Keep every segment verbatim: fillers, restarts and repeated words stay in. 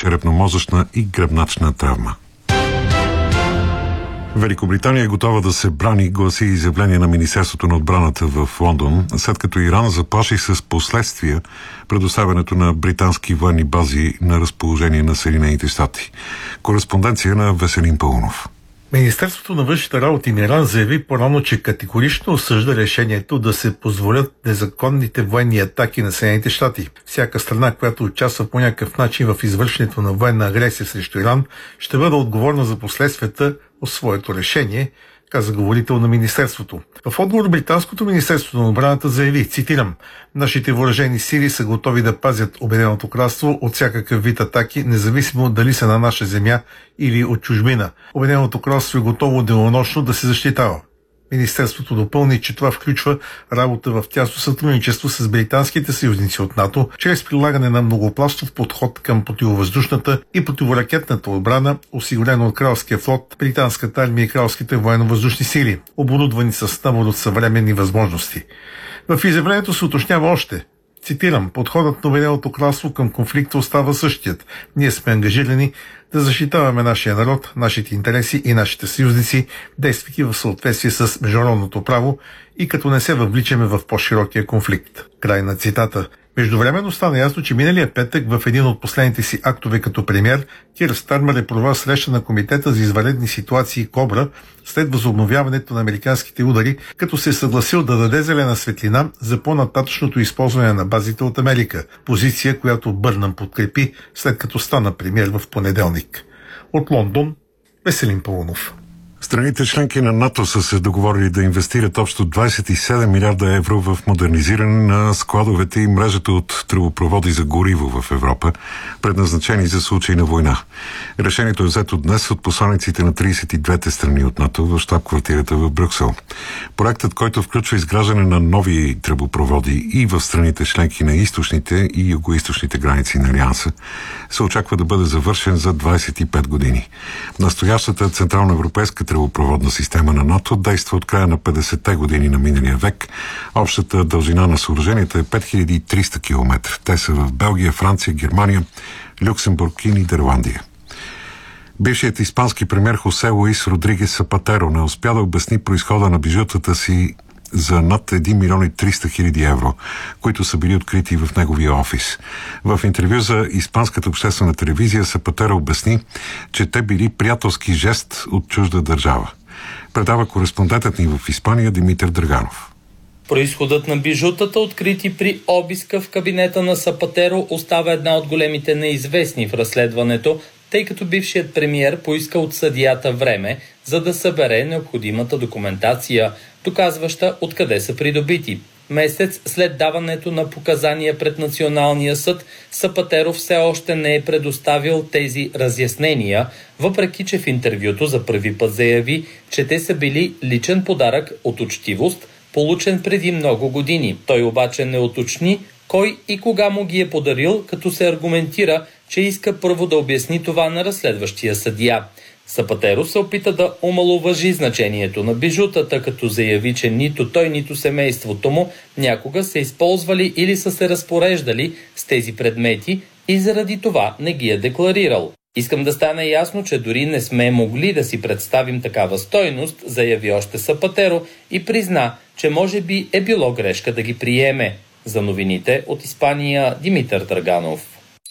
черепно-мозъчна и гръбначна травма. Великобритания е готова да се брани, гласи изявление на Министерството на отбраната в Лондон, след като Иран заплаши с последствия предоставянето на британски военни бази на разположение на Съединените щати. Кореспонденция на Веселин Паунов. Министерството на външните работи на Иран заяви по-рано, че категорично осъжда решението да се позволят незаконните военни атаки на Съединените щати. Всяка страна, която участва по някакъв начин в извършването на военна агресия срещу Иран, ще бъде отговорна за последствията от своето решение, каза говорител на Министерството. В отговор британското Министерство на отбраната заяви, цитирам: „Нашите въоръжени сили са готови да пазят Обединеното кралство от всякакъв вид атаки, независимо дали са на наша земя или от чужбина. Обединеното кралство е готово денонощно да се защитава“. Министерството допълни, че това включва работа в тясно сътрудничество с британските съюзници от НАТО, чрез прилагане на многопластов подход към противовъздушната и противоракетната отбрана, осигурена от Кралския флот, британската армия и кралските военно-въздушни сили, оборудвани с набор от съвременни възможности. В изявлението се уточнява още, цитирам: „Подходът на Обединеното кралство към конфликта остава същият. Ние сме ангажирани да защитаваме нашия народ, нашите интереси и нашите съюзници, действайки в съответствие с международното право и като не се въвличаме в по-широкия конфликт“. Край на цитата. Междувременно стана ясно, че миналия петък в един от последните си актове като премиер Кир Стармер е провел среща на Комитета за извънредни ситуации Кобра след възобновяването на американските удари, като се е съгласил да даде зелена светлина за по-нататъчното използване на базите от Америка, позиция, която Бърнъм подкрепи, след като стана премиер в понеделник. От Лондон, Веселин Паунов. Страните членки на НАТО са се договорили да инвестират общо двадесет и седем милиарда евро в модернизиране на складовете и мрежата от тръбопроводи за гориво в Европа, предназначени за случаи на война. Решението е взето днес от посланиците на тридесет и двете страни от НАТО в щаб-квартирата в Брюксел. Проектът, който включва изграждане на нови тръбопроводи и в страните членки на източните и югоизточните граници на Алианса, се очаква да бъде завършен за двадесет и пет години. Настоящата централноевропейска тръбопроводна система на НАТО действа от края на петдесетте години на миналия век. Общата дължина на съоръжението е пет хиляди и триста километра. Те са в Белгия, Франция, Германия, Люксембург и Нидерландия. Бившият испански премиер Хосе Луис Родригес Сапатеро не успя да обясни произхода на бижутата си за над един милион и триста хиляди евро, които са били открити в неговия офис. В интервю за испанската обществена телевизия Сапатеро обясни, че те били приятелски жест от чужда държава. Предава кореспондентът ни в Испания Димитър Драганов. Произходът на бижутата, открити при обиска в кабинета на Сапатеро, остава една от големите неизвестни в разследването, тъй като бившият премиер поиска от съдията време, за да събере необходимата документация, доказваща откъде са придобити. Месец след даването на показания пред Националния съд, Сапатеро все още не е предоставил тези разяснения, въпреки че в интервюто за първи път заяви, че те са били личен подарък от учтивост, получен преди много години. Той обаче не уточни кой и кога му ги е подарил, като се аргументира, че иска първо да обясни това на разследващия съдия. Сапатеро се опита да омаловажи значението на бижутата, като заяви, че нито той, нито семейството му някога са използвали или са се разпореждали с тези предмети и заради това не ги е декларирал. „Искам да стане ясно, че дори не сме могли да си представим такава стойност“, заяви още Сапатеро и призна, че може би е било грешка да ги приеме. За новините от Испания, Димитър Драганов.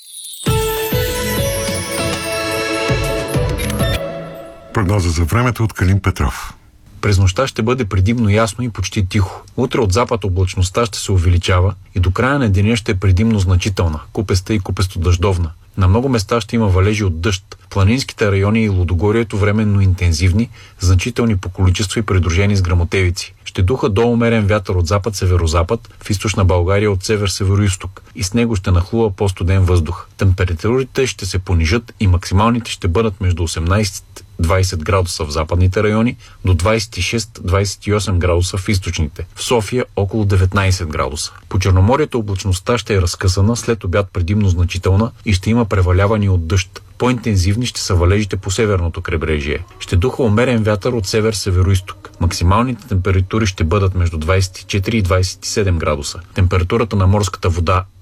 Прогноза за времето от Калин Петров. През нощта ще бъде предимно ясно и почти тихо. Утре от запад облачността ще се увеличава и до края на деня ще е предимно значителна, купеста и купесто-дъждовна. На много места ще има валежи от дъжд. Планинските райони и Лудогорието временно интензивни, значителни по количество и придружени с гръмотевици. Ще духа до умерен вятър от запад-северозапад, в източна България от север-североизток и с него ще нахлува по-студен въздух. Температурите ще се понижат и максималните ще бъдат между осемнадесет до двадесет градуса в западните райони, до двадесет и шест до двадесет и осем градуса в източните. В София около деветнадесет градуса. По Черноморието облачността ще е разкъсана, след обяд предимно значителна и ще има превалявания от дъжд. По-интензивни ще са валежите по северното крайбрежие. Ще духа умерен вятър от север-североизток. Максималните температури ще бъдат между двадесет и четири и двадесет и седем градуса. Температурата на морската вода